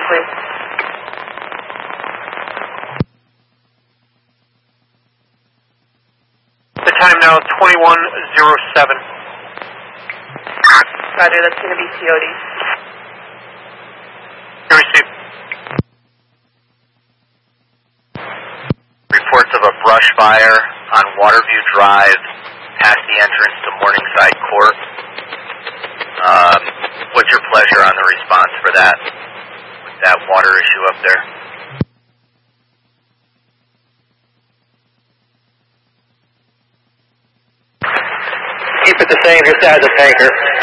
please. The time now 21:07. Roger, that's going to be COD. Received. Reports of a brush fire on Waterview Drive past the entrance to Morningside Court. What's your pleasure on the response for that, with that water issue up there? Keep it the same, just add the tanker.